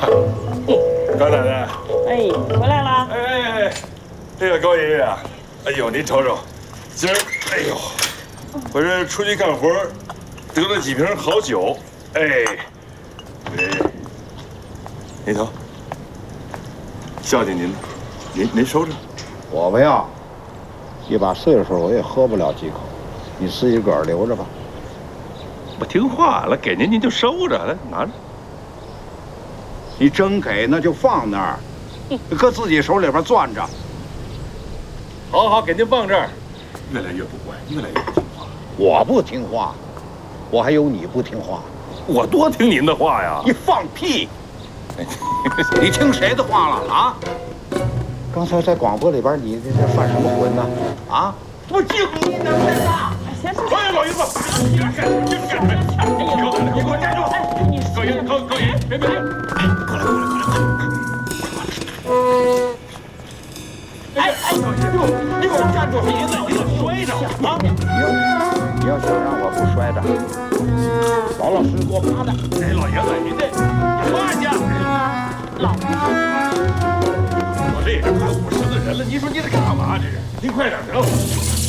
高奶奶， 哎，回来了。 哎，这个高爷爷啊，哎呦，您瞅瞅，今儿，哎呦，我这出去干活，得了几瓶好酒，哎，您瞧，孝敬您了，您收着。 我不要，一把岁数我也喝不了几口，你自己个儿留着吧。 我听话了，给您您就收着，来拿着。 你真给那就放那儿，搁自己手里边攥着。 好好，给您放这儿。越来越不乖，越来越不听话。 我不听话，我还有你不听话。 我多听您的话呀！ 你放屁！你听谁的话了啊？刚才在广播里边，你这犯什么浑呢？啊！我敬你呢，孩子！ 行， 哎，老爷子，你干什么？你干什么？你给我站住！ 哎，你高爷，高爷，别！过来！ 哎， 你给我站住！你怎么摔着啊？ 你要想让我不摔着，老老实实给我趴着。 哎，老爷子，您这你趴下！ 老我这也快50的人了，您说你得干嘛？这是，您快点得了。